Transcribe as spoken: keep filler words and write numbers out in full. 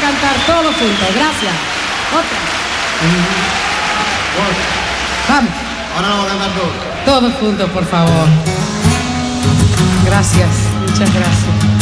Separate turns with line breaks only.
cantar todos juntos. Gracias. Otra. Vamos.
Ahora lo vamos a cantar todos.
Todos juntos, por favor. Gracias. Muchas gracias.